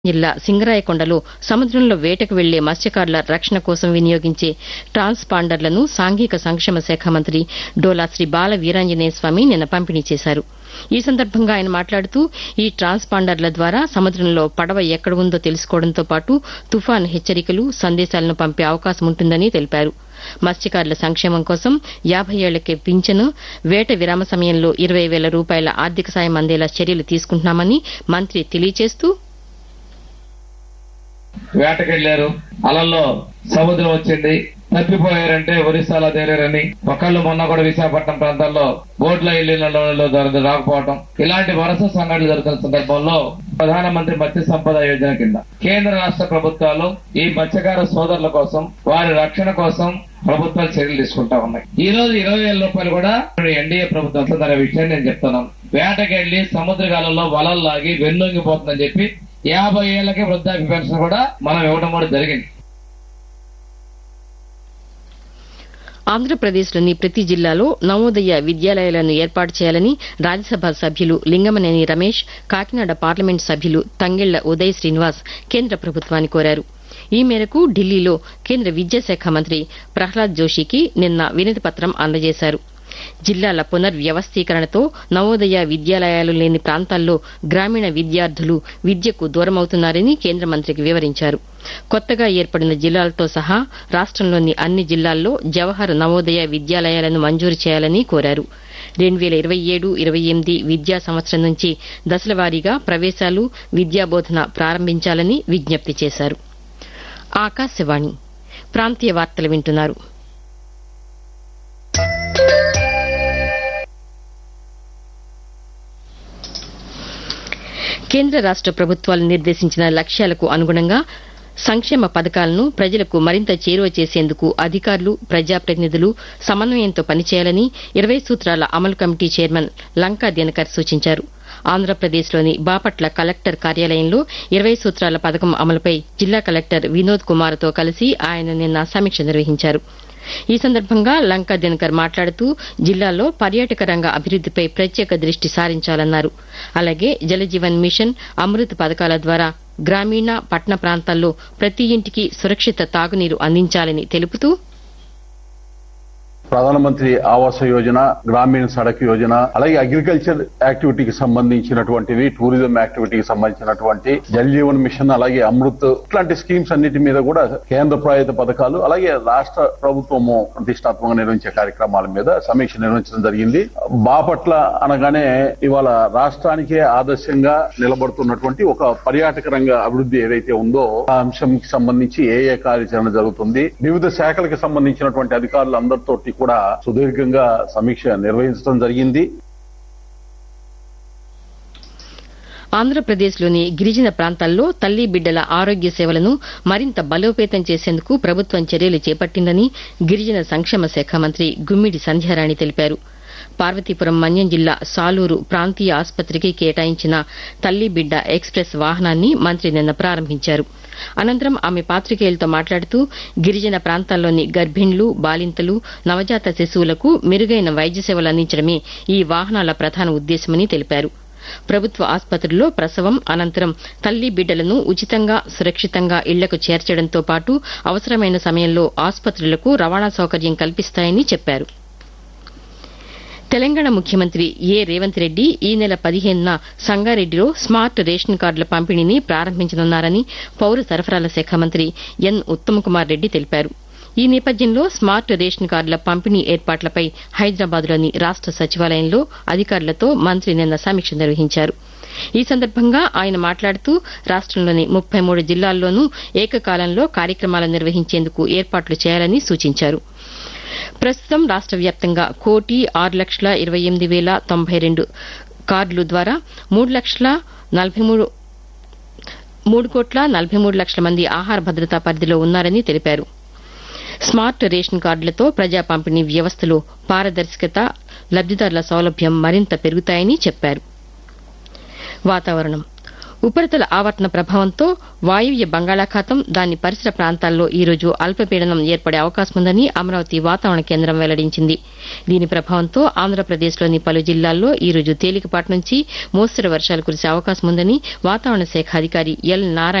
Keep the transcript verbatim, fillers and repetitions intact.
జిల్లా సింగరాయకొండలో సముద్రంలో వేటకు వెళ్లే మత్స్యకారుల రక్షణ కోసం వినియోగించే ట్రాన్స్పాండర్లను సాంఘిక సంక్షేమ శాఖ మంత్రి డోలా శ్రీ బాల వీరాంజనేయ స్వామి నిన్న పంపిణీ చేశారు. ఈ సందర్భంగా ఆయన మాట్లాడుతూ ఈ ట్రాన్స్పాండర్ల ద్వారా సముద్రంలో పడవ ఎక్కడ ఉందో తెలుసుకోవడంతో పాటు తుఫాను హెచ్చరికలు సందేశాలను పంపే అవకాశం ఉంటుందని తెలిపారు. మత్స్యకారుల సంక్షేమం కోసం యాబై ఏళ్లకే పింఛను, వేట విరామ సమయంలో ఇరవై వేల రూపాయల ఆర్థిక సాయం అందేలా చర్యలు తీసుకుంటున్నామని మంత్రి తెలియజేస్తూ వేటకెళ్లారు, అలల్లో సముద్రం వచ్చింది, తప్పిపోయారంటే ఒరిస్సాలో తేరారని, ఒకళ్ళు మొన్న కూడా విశాఖపట్నం ప్రాంతాల్లో బోట్లో వెళ్లిన రాకపోవడం, ఇలాంటి వరుస సంఘటనలు జరుగుతున్న సందర్భంలో ప్రధానమంత్రి మత్స్య సంపద యోజన కింద కేంద్ర రాష్ట్ర ప్రభుత్వాలు ఈ మత్స్యకార సోదరుల కోసం, వారి రక్షణ కోసం ప్రభుత్వాలు చర్యలు తీసుకుంటా ఉన్నాయి. ఈ రోజు ఇరవై వేల రూపాయలు కూడా ఎన్డీఏ ప్రభుత్వం తన విషయాన్ని నేను చెప్తున్నాను. వేటకెళ్లి సముద్రగాలలో వలలు లాగి వెన్నొంగిపోతుందని చెప్పి యాభై ఏళ్లకే వృద్ధాప్య పెన్షన్ కూడా మనం ఇవ్వడం కూడా జరిగింది. ఆంధ్రప్రదేశ్లోని ప్రతి జిల్లాలో నవోదయ విద్యాలయాలను ఏర్పాటు చేయాలని రాజ్యసభ సభ్యులు లింగమనేని రమేష్, కాకినాడ పార్లమెంటు సభ్యులు తంగెళ్ల ఉదయ్ శ్రీనివాస్ కేంద్ర ప్రభుత్వాన్ని కోరారు. ఈ మేరకు ఢిల్లీలో కేంద్ర విద్యాశాఖ మంత్రి ప్రహ్లాద్ జోషికి నిన్న వినతి పత్రం అందజేశారు. జిల్లాల పునర్వ్యవస్థీకరణతో నవోదయ విద్యాలయాలు లేని ప్రాంతాల్లో గ్రామీణ విద్యార్థులు విద్యకు దూరమవుతున్నారని కేంద్ర మంత్రికి వివరించారు. కొత్తగా ఏర్పడిన జిల్లాలతో సహా రాష్టంలోని అన్ని జిల్లాల్లో జవహర్ నవోదయ విద్యాలయాలను మంజూరు చేయాలని కోరారు. రెండు వేల ఇరవై ఏడు ఇరవై ఎనిమిది విద్యా సంవత్సరం నుంచి దశలవారీగా ప్రవేశాలు, విద్యాబోధన ప్రారంభించాలని విజ్ఞప్తి చేశారు. ఆకాశవాణి ప్రాంతీయ వార్తలు వింటున్నారు. కేంద్ర రాష్ట ప్రభుత్వాలు నిర్దేశించిన లక్ష్యాలకు అనుగుణంగా సంక్షేమ పథకాలను ప్రజలకు మరింత చేరువ చేసేందుకు అధికారులు, ప్రజాప్రతినిధులు సమన్వయంతో పనిచేయాలని ఇరవై సూత్రాల అమలు కమిటీ చైర్మన్ లంకా దినకర్ సూచించారు. ఆంధ్రప్రదేశ్లోని బాపట్ల కలెక్టర్ కార్యాలయంలో ఇరవై సూత్రాల పథకం అమలుపై జిల్లా కలెక్టర్ వినోద్ కుమార్తో కలిసి ఆయన నిన్న సమీక్ష నిర్వహించారు. ఈ సందర్భంగా లంకా దినకర్ మాట్లాడుతూ జిల్లాలో పర్యాటక రంగ అభివృద్దిపై ప్రత్యేక దృష్టి సారించాలన్నారు. అలాగే జలజీవన్ మిషన్, అమృత్ పథకాల ద్వారా గ్రామీణ, పట్టణ ప్రాంతాల్లో ప్రతి ఇంటికి సురక్షిత తాగునీరు అందించాలని తెలుపుతూ ప్రధానమంత్రి ఆవాస యోజన, గ్రామీణ సడక్ యోజన, అలాగే అగ్రికల్చర్ యాక్టివిటీకి సంబంధించినటువంటివి, టూరిజం యాక్టివిటీకి సంబంధించినటువంటి జల్ జీవన్ మిషన్, అలాగే అమృత్, ఇట్లాంటి స్కీమ్స్ అన్నిటి మీద కూడా కేంద్ర ప్రాయోజిత పథకాలు, అలాగే రాష్ట్ర ప్రభుత్వము ప్రతిష్టాత్మకంగా నిర్వహించే కార్యక్రమాల మీద సమీక్ష నిర్వహించడం జరిగింది. బాపట్ల అనగానే ఇవాళ రాష్ట్రానికే ఆదర్శంగా నిలబడుతున్నటువంటి ఒక పర్యాటక రంగ అభివృద్ధి ఏదైతే ఉందో ఆ అంశంకి సంబంధించి ఏ ఏ కార్యాచరణ జరుగుతుంది, వివిధ శాఖలకు సంబంధించినటువంటి అధికారులందరితోటి కూడా సుదీర్ఘంగా సమీక్ష నిర్వహించడం జరిగింది. ఆంధ్రప్రదేశ్లోని గిరిజన ప్రాంతాల్లో తల్లి బిడ్డల ఆరోగ్య సేవలను మరింత బలోపేతం చేసేందుకు ప్రభుత్వం చర్యలు చేపట్టిందని గిరిజన సంక్షేమ శాఖ మంత్రి గుమ్మిడి సంధ్యారాణి తెలిపారు. పార్వతీపురం మన్యం జిల్లా సాలూరు ప్రాంతీయ ఆసుపత్రికి కేటాయించిన తల్లి బిడ్డ ఎక్స్ప్రెస్ వాహనాన్ని మంత్రి నిన్న ప్రారంభించారు. అనంతరం ఆమె పాతికేయులతో మాట్లాడుతూ గిరిజన ప్రాంతాల్లోని గర్భిణులు, బాలింతలు, నవజాత శిశువులకు మెరుగైన వైద్య సేవలు అందించడమే ఈ వాహనాల ప్రధాన ఉద్దేశమని తెలిపారు. ప్రభుత్వ ఆసుపత్రుల్లో ప్రసవం అనంతరం తల్లి బిడ్డలను ఉచితంగా, సురక్షితంగా ఇళ్లకు చేర్చడంతో పాటు అవసరమైన సమయంలో ఆసుపత్రులకు రవాణా సౌకర్యం కల్పిస్తాయని చెప్పారు. తెలంగాణ ముఖ్యమంత్రి ఏ రేవంత్ రెడ్డి ఈ నెల పదిహేనున సంగారెడ్డిలో స్మార్ట్ రేషన్ కార్డుల పంపిణీని ప్రారంభించనున్నారని పౌర సరఫరాల శాఖ మంత్రి ఎన్ ఉత్తమ్ కుమార్ రెడ్డి తెలిపారు. ఈ నేపథ్యంలో స్మార్ట్ రేషన్ కార్డుల పంపిణీ ఏర్పాట్లపై హైదరాబాద్లోని రాష్ట సచివాలయంలో అధికారులతో మంత్రి నిన్న సమీక్ష నిర్వహించారు. ఈ సందర్భంగా ఆయన మాట్లాడుతూ రాష్టంలోని ముప్పై మూడు జిల్లాల్లోనూ ఏకకాలంలో కార్యక్రమాలు నిర్వహించేందుకు ఏర్పాట్లు చేయాలని సూచించారు. ప్రస్తుతం రాష్ట వ్యాప్తంగా కోటి ఆరు లక్షల ఇరవై ఎనిమిది వేల తొంభై రెండు కార్డుల ద్వారా మూడు లక్షల నలభై మూడు మూడు కోట్ల నలభై మూడు లక్షల మంది ఆహార భద్రతా పరిధిలో ఉన్నారని తెలిపారు. స్మార్ట్ రేషన్ కార్డులతో ప్రజా పంపిణీ వ్యవస్థలో పారదర్శకత, లబ్దిదారుల సౌలభ్యం మరింత పెరుగుతాయని చెప్పారు. వాతావరణం ఉపరితల ఆవర్తన ప్రభావంతో వాయువ్య బంగాళాఖాతం దాని పరిసర ప్రాంతాల్లో ఈ రోజు అల్పపీడనం ఏర్పడే అవకాశం ఉందని అమరావతి వాతావరణ కేంద్రం వెల్లడించింది. దీని ప్రభావంతో ఆంధ్రప్రదేశ్లోని పలు జిల్లాల్లో ఈ రోజు తేలికపాటి నుంచి మోస్తరు వర్షాలు కురిసే అవకాశం ఉందని వాతావరణ శాఖ అధికారి ఎల్ నారాయణ